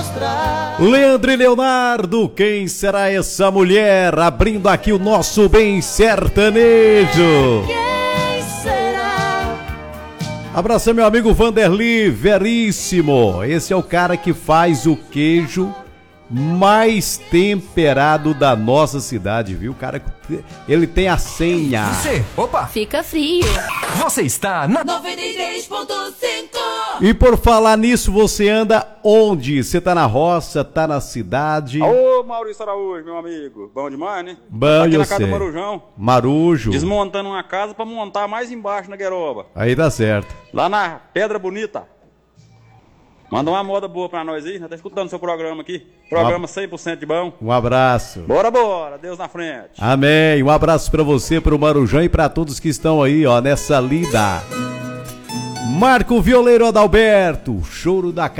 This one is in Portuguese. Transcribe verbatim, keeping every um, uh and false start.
mostrar. Leandro e Leonardo, quem será essa mulher? Abrindo aqui o nosso Bem Sertanejo. Quem será? Abraço meu amigo Vanderly Veríssimo. Esse é o cara que faz o queijo mais temperado da nossa cidade, viu? O cara, ele tem a senha. Você, opa! Fica frio. Você está na noventa e três ponto cinco. E por falar nisso, você anda onde? Você tá na roça, tá na cidade? Ô, Maurício Araújo, meu amigo. Bom demais, né? Bom, tá aqui eu na casa sei. do Marujão. Marujo. Desmontando uma casa pra montar mais embaixo na Gueroba. Aí tá certo. Lá na Pedra Bonita. Manda uma moda boa pra nós aí. Nós tá escutando seu programa aqui. Programa cem por cento de bom. Um abraço. Bora, bora. Deus na frente. Amém. Um abraço pra você, pro Marujão e pra todos que estão aí, ó, nessa lida. Marco Violeiro Adalberto, Choro da Casa.